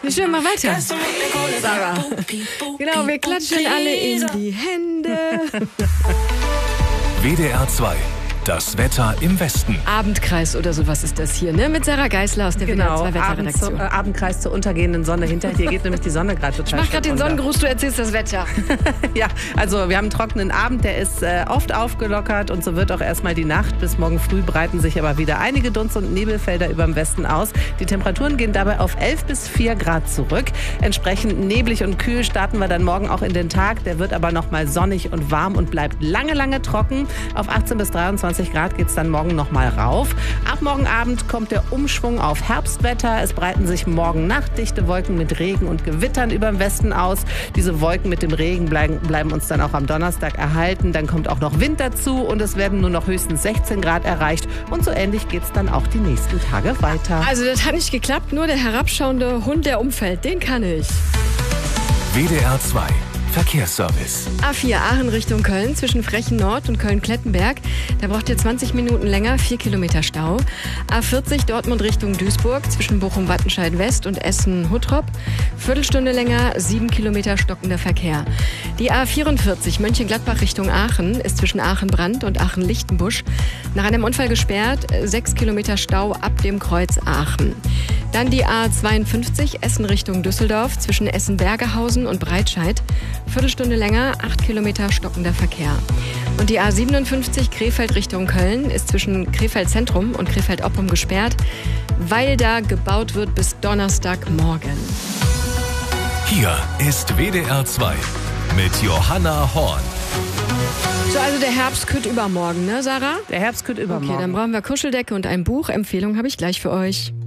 Schön, mal weiter. Sarah. Genau, wir klatschen alle in die Hände. WDR 2. Das Wetter im Westen. Abendkreis oder sowas ist das hier, ne? Mit Sarah Geisler aus der WDR 2 Wetterredaktion. Abendkreis zur untergehenden Sonne. Hinter dir geht nämlich die Sonne gerade total. Ich mach gerade den Sonnengruß, du erzählst das Wetter. Ja, also wir haben einen trockenen Abend, der ist oft aufgelockert und so wird auch erstmal die Nacht. Bis morgen früh breiten sich aber wieder einige Dunst- und Nebelfelder über dem Westen aus. Die Temperaturen gehen dabei auf 11 bis 4 Grad zurück. Entsprechend neblig und kühl starten wir dann morgen auch in den Tag. Der wird aber nochmal sonnig und warm und bleibt lange, lange trocken. Auf 18 bis 23 Grad geht es dann morgen nochmal rauf. Ab morgen Abend kommt der Umschwung auf Herbstwetter. Es breiten sich morgen Nacht dichte Wolken mit Regen und Gewittern über dem Westen aus. Diese Wolken mit dem Regen bleiben uns dann auch am Donnerstag erhalten. Dann kommt auch noch Wind dazu und es werden nur noch höchstens 16 Grad erreicht. Und so ähnlich geht es dann auch die nächsten Tage weiter. Also das hat nicht geklappt, nur der herabschauende Hund, der umfällt, den kann ich. WDR 2. Verkehrsservice. A4 Aachen Richtung Köln zwischen Frechen Nord und Köln-Klettenberg. Da braucht ihr 20 Minuten länger, 4 Kilometer Stau. A40 Dortmund Richtung Duisburg zwischen Bochum-Wattenscheid West und Essen-Huttrop. Viertelstunde länger, 7 Kilometer stockender Verkehr. Die A44 Mönchengladbach Richtung Aachen ist zwischen Aachen-Brand und Aachen-Lichtenbusch nach einem Unfall gesperrt. 6 Kilometer Stau ab dem Kreuz Aachen. Dann die A52 Essen Richtung Düsseldorf zwischen Essen-Bergehausen und Breitscheid. Viertelstunde länger, 8 Kilometer stockender Verkehr. Und die A57 Krefeld Richtung Köln ist zwischen Krefeld Zentrum und Krefeld Oppum gesperrt, weil da gebaut wird bis Donnerstagmorgen. Hier ist WDR 2 mit Johanna Horn. So, also der Herbst kütt übermorgen, ne, Sarah? Der Herbst kütt übermorgen. Okay, dann brauchen wir Kuscheldecke und ein Buch. Empfehlung habe ich gleich für euch.